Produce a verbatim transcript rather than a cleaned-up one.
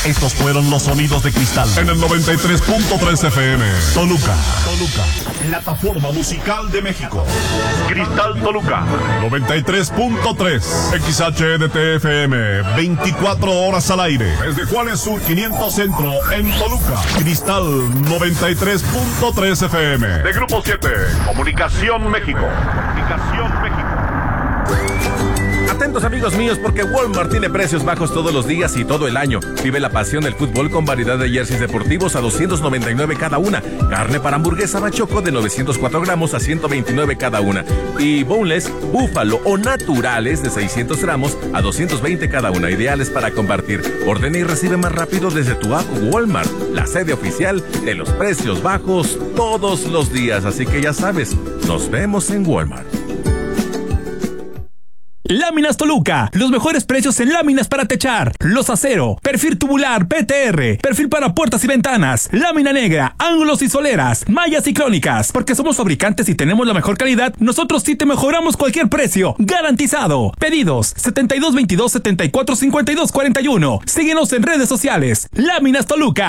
Estos fueron los sonidos de Cristal en el noventa y tres punto tres F M. Toluca, Toluca, plataforma musical de México. Cristal Toluca, noventa y tres punto tres. X H D T F M, veinticuatro horas al aire. Desde Juárez Sur quinientos Centro, en Toluca. Cristal noventa y tres punto tres F M. De Grupo siete, Comunicación México. Comunicación México. Atentos amigos míos, porque Walmart tiene precios bajos todos los días y todo el año. Vive la pasión del fútbol con variedad de jerseys deportivos a doscientos noventa y nueve cada una. Carne para hamburguesa Bachoco de novecientos cuatro gramos a ciento veintinueve cada una. Y boneless, búfalo o naturales de seiscientos gramos a doscientos veinte cada una. Ideales para compartir. Ordena y recibe más rápido desde tu app Walmart, la sede oficial de los precios bajos todos los días. Así que ya sabes, nos vemos en Walmart. Láminas Toluca, los mejores precios en láminas para techar, los acero, perfil tubular P T R, perfil para puertas y ventanas, lámina negra, ángulos y soleras, mallas y crónicas. Porque somos fabricantes y tenemos la mejor calidad, nosotros sí te mejoramos cualquier precio, garantizado. Pedidos setenta y dos veintidós setenta y cuatro cincuenta y dos cuarenta y uno. Síguenos en redes sociales. Láminas Toluca.